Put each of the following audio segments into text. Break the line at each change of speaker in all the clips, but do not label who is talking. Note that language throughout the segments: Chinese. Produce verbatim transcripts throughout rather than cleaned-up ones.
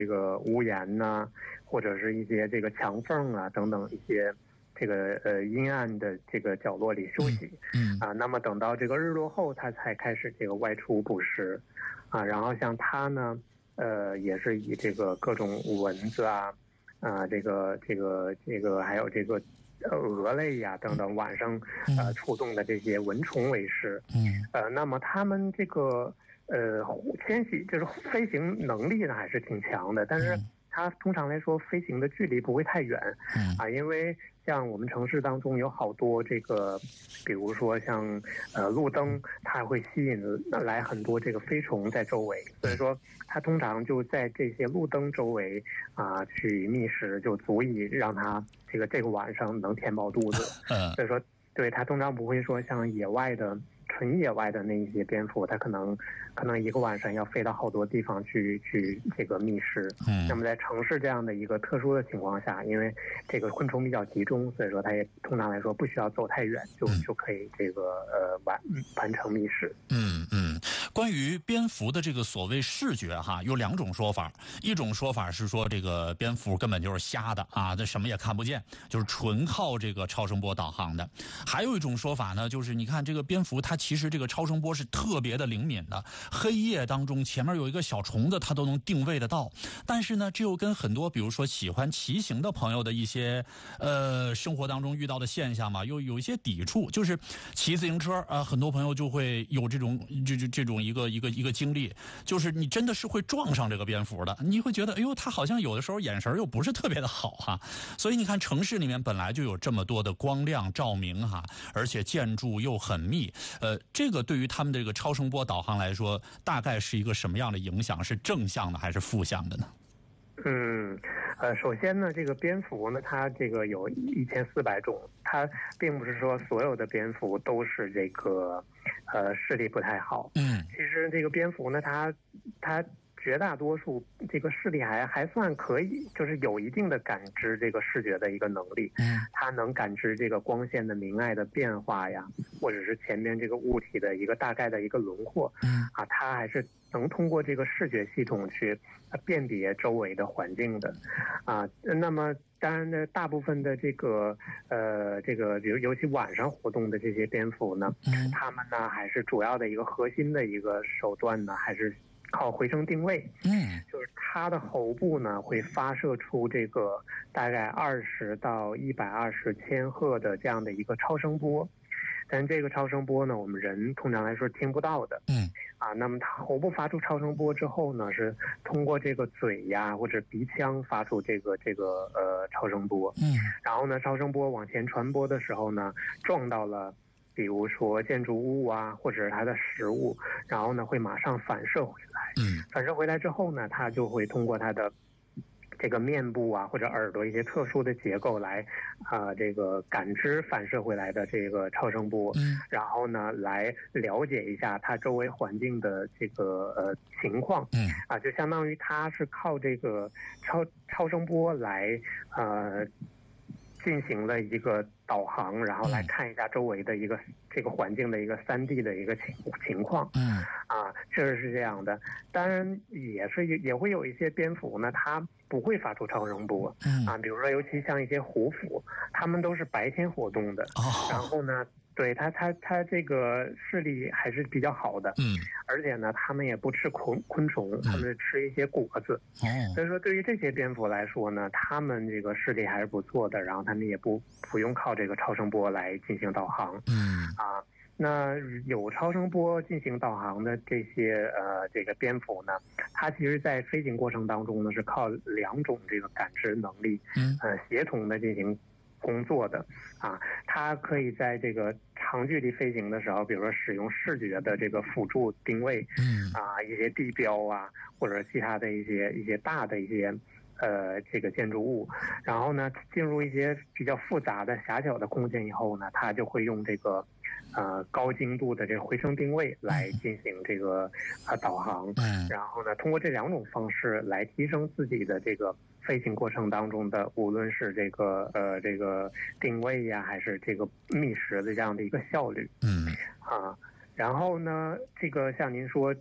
这个屋檐呐、啊，或者是一些这个墙缝啊等等一些这个呃阴暗的这个角落里休息。
嗯, 嗯
啊，那么等到这个日落后，他才开始这个外出捕食。啊，然后像他呢，呃，也是以这个各种蚊子啊，啊，这个这个这个还有这个呃蛾类呀、啊、等等晚上呃出动的这些蚊虫为食。
嗯，
呃，那么他们这个呃迁徙就是飞行能力呢还是挺强的，但是它通常来说飞行的距离不会太远。
嗯
啊，因为像我们城市当中有好多这个，比如说像呃路灯，它会吸引来很多这个飞虫在周围，所以说它通常就在这些路灯周围啊去觅食，就足以让它这个这个晚上能填饱肚子。
嗯，
所以说对它通常不会说像野外的纯野外的那一些蝙蝠，它可能可能一个晚上要飞到好多地方去去这个觅食。
嗯，
那么在城市这样的一个特殊的情况下，因为这个昆虫比较集中，所以说它也通常来说不需要走太远，就、嗯、就可以这个呃完完成觅食。
嗯嗯，关于蝙蝠的这个所谓视觉哈，有两种说法，一种说法是说这个蝙蝠根本就是瞎的啊，这什么也看不见，就是纯靠这个超声波导航的。还有一种说法呢，就是你看这个蝙蝠它其实这个超声波是特别的灵敏的，黑夜当中前面有一个小虫子它都能定位得到。但是呢，这又跟很多比如说喜欢骑行的朋友的一些呃生活当中遇到的现象嘛，又有一些抵触，就是骑自行车啊、呃，很多朋友就会有这种这这这种一个一个一个经历，就是你真的是会撞上这个蝙蝠的，你会觉得哎呦，它好像有的时候眼神又不是特别的好哈。所以你看城市里面本来就有这么多的光亮照明哈，而且建筑又很密，呃，这个对于他们这个超声波导航来说，大概是一个什么样的影响？是正向的还是负向的呢？
嗯，呃，首先呢，这个蝙蝠呢，它这个有一千四百种，它并不是说所有的蝙蝠都是这个，呃，视力不太好。
嗯，
其实这个蝙蝠呢，它它绝大多数这个视力还还算可以，就是有一定的感知这个视觉的一个能力。
嗯，
它能感知这个光线的明暗的变化呀，或者是前面这个物体的一个大概的一个轮廓。
嗯，
啊，它还是能通过这个视觉系统去辨别周围的环境的。啊，那么当然呢，大部分的这个呃这个比如尤其晚上活动的这些蝙蝠呢，
嗯，
它们呢还是主要的一个核心的一个手段呢，还是靠回声定位。
嗯，
就是它的喉部呢会发射出这个大概二十到一百二十千赫的这样的一个超声波，但这个超声波呢，我们人通常来说听不到的。
嗯，
啊，那么它喉部发出超声波之后呢，是通过这个嘴呀或者鼻腔发出这个这个呃超声波。
嗯，然
后呢，超声波往前传播的时候呢，撞到了比如说建筑物啊，或者是它的食物，然后呢会马上反射回来。
嗯，
反射回来之后呢，它就会通过它的这个面部啊或者耳朵一些特殊的结构来啊、呃、这个感知反射回来的这个超声波。
嗯，
然后呢来了解一下它周围环境的这个呃情况。
嗯，
啊，就相当于它是靠这个超超声波来呃进行了一个导航，然后来看一下周围的一个这个环境的一个三 D 的一个情情况。
嗯，
啊，确实是这样的。当然也是也会有一些蝙蝠呢，它不会发出超声波。
嗯，
啊，比如说尤其像一些虎蝠，它们都是白天活动的。
哦，
然后呢，对它它它这个视力还是比较好的。
嗯，
而且呢，它们也不吃昆昆虫，它们是吃一些果子。
哦，
所以说对于这些蝙蝠来说呢，它们这个视力还是不错的，然后它们也不不用靠这个超声波来进行导航。
嗯，
啊，那有超声波进行导航的这些呃这个蝙蝠呢，它其实在飞行过程当中呢是靠两种这个感知能力，
嗯，
呃协同的进行工作的。啊，它可以在这个长距离飞行的时候，比如说使用视觉的这个辅助定位。
嗯，
啊，一些地标啊，或者其他的一些一些大的一些呃这个建筑物，然后呢进入一些比较复杂的狭小的空间以后呢，它就会用这个呃高精度的这个回声定位来进行这个呃导航。
嗯，
然后呢通过这两种方式来提升自己的这个飞行过程当中的，无论是这个呃这个定位呀，还是这个觅食的这样的一个效率。
嗯，
啊，然后呢，这个像您说，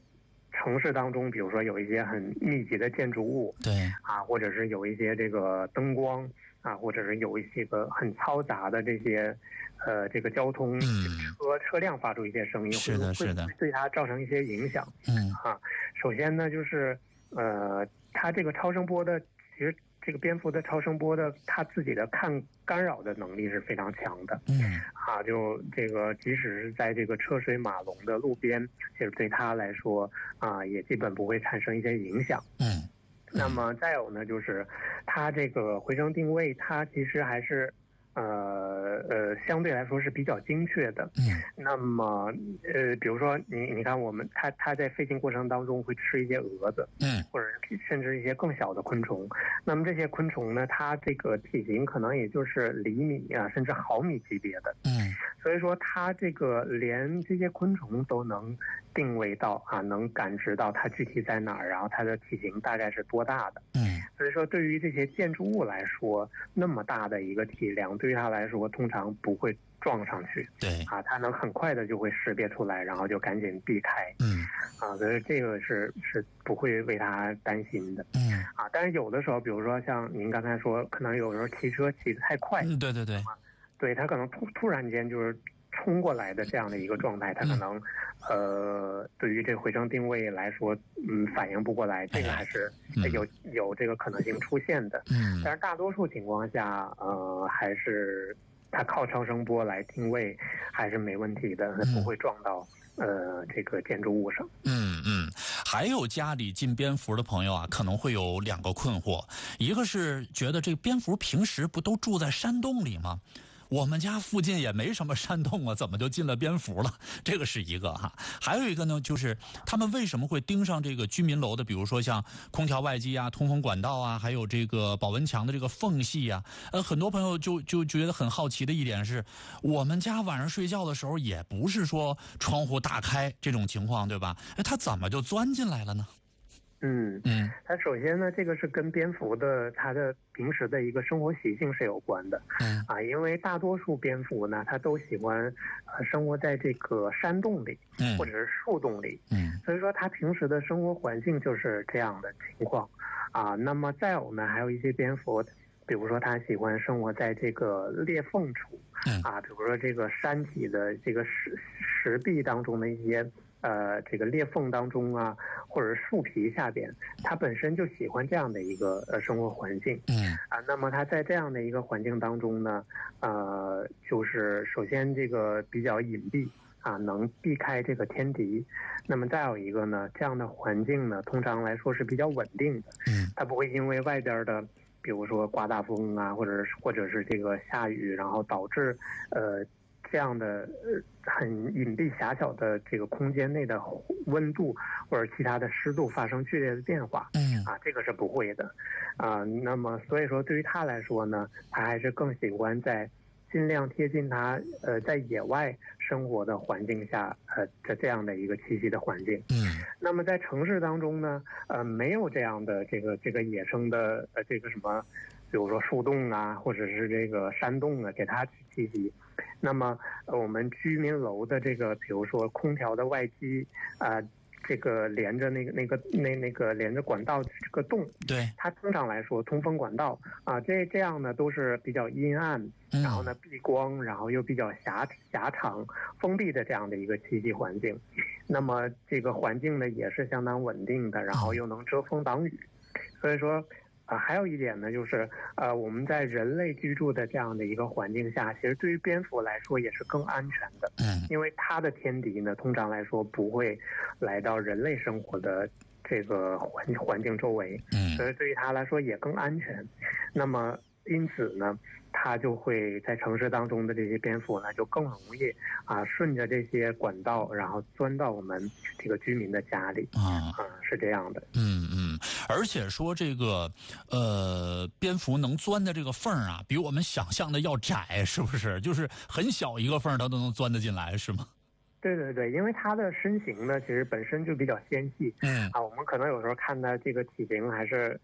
城市当中，比如说有一些很密集的建筑物，
对
啊，或者是有一些这个灯光啊，或者是有一些个很嘈杂的这些，呃，这个交通车、嗯、车辆发出一些声音，
是的，是的，
会对它造成一些影响。
嗯，
啊，首先呢，就是呃，它这个超声波的，其实这个蝙蝠的超声波的，它自己的抗干扰的能力是非常强的。
嗯，
啊，就这个，即使是在这个车水马龙的路边，其实对它来说啊，也基本不会产生一些影响。
嗯。
那么再有呢，就是它这个回声定位，它其实还是呃呃相对来说是比较精确的。
嗯。
那么呃，比如说你你看我们它它在飞行过程当中会吃一些蛾子，
嗯，
或者甚至一些更小的昆虫。那么这些昆虫呢，它这个体型可能也就是厘米啊，甚至毫米级别的。
嗯。
所以说它这个连这些昆虫都能定位到啊，能感知到它具体在哪儿，然后它的体型大概是多大的。
嗯，
所以说对于这些建筑物来说，那么大的一个体量，对于它来说通常不会撞上去。
对
啊，它能很快的就会识别出来，然后就赶紧避开。
嗯，
啊，所以这个是是不会为它担心的。
嗯，
啊，但是有的时候，比如说像您刚才说，可能有时候骑车骑得太快。
嗯，对对对。
对，他可能突突然间就是冲过来的这样的一个状态，他可能、嗯、呃对于这个回声定位来说，嗯，反应不过来，这个还是有、嗯、有这个可能性出现的。
嗯，
但是大多数情况下，呃，还是它靠超声波来定位还是没问题的，嗯、不会撞到呃这个建筑物上。
嗯嗯，还有家里进蝙蝠的朋友啊，可能会有两个困惑，一个是觉得这个蝙蝠平时不都住在山洞里吗？我们家附近也没什么山洞啊，怎么就进了蝙蝠了？这个是一个哈。还有一个呢，就是他们为什么会盯上这个居民楼的，比如说像空调外机啊、通风管道啊，还有这个保温墙的这个缝隙啊。呃，很多朋友就就觉得很好奇的一点是，我们家晚上睡觉的时候也不是说窗户大开这种情况，对吧？哎，他怎么就钻进来了呢？
嗯嗯，它首先呢，这个是跟蝙蝠的它的平时的一个生活习性是有关的。嗯啊，因为大多数蝙蝠呢，它都喜欢呃生活在这个山洞里，嗯，或者是树洞里，嗯，所以说它平时的生活环境就是这样的情况啊。那么再有呢，还有一些蝙蝠，比如说它喜欢生活在这个裂缝处，嗯啊，比如说这个山体的这个石石壁当中的一些。呃，这个裂缝当中啊，或者树皮下边，它本身就喜欢这样的一个呃生活环境。嗯啊，那么它在这样的一个环境当中呢，呃，就是首先这个比较隐蔽啊，能避开这个天敌。那么再有一个呢，这样的环境呢，通常来说是比较稳定的。嗯，它不会因为外边的，比如说刮大风啊，或者是或者是这个下雨，然后导致呃。这样的呃很隐蔽狭小的这个空间内的温度或者其他的湿度发生剧烈的变化，嗯啊，这个是不会的，啊，那么所以说对于他来说呢，他还是更喜欢在尽量贴近他呃在野外生活的环境下呃的这样的一个栖息的环境，嗯，那么在城市当中呢，呃没有这样的这个这个野生的呃这个什么。比如说树洞啊，或者是这个山洞啊，给它去栖息。那么，呃，我们居民楼的这个，比如说空调的外机啊、呃，这个连着那个那个那那个连着管道这个洞，
对，
它通常来说通风管道啊、呃，这这样呢都是比较阴暗，然后呢避光，然后又比较狭狭长、封闭的这样的一个栖息环境。那么这个环境呢也是相当稳定的，然后又能遮风挡雨，所以说。啊，还有一点呢，就是呃，我们在人类居住的这样的一个环境下，其实对于蝙蝠来说也是更安全的。嗯，因为它的天敌呢，通常来说不会来到人类生活的这个环环境周围。嗯，所以对于它来说也更安全。那么因此呢，它就会在城市当中的这些蝙蝠呢，就更容易啊，顺着这些管道，然后钻到我们这个居民的家里啊、嗯，是这样的。
嗯嗯，而且说这个呃，蝙蝠能钻的这个缝啊，比我们想象的要窄，是不是？就是很小一个缝，它都能钻得进来，是吗？
对对对，因为它的身形呢，其实本身就比较纤细。嗯啊，我们可能有时候看它这个体型还是。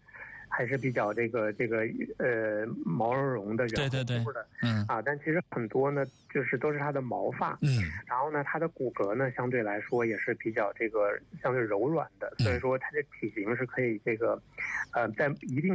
还是比较这个这个呃毛茸茸的、圆乎乎的，
对对对，嗯
啊，但其实很多呢，就是都是它的毛发，
嗯，
然后呢，它的骨骼呢，相对来说也是比较这个相对柔软的，所以说它的体型是可以这个，呃，在一定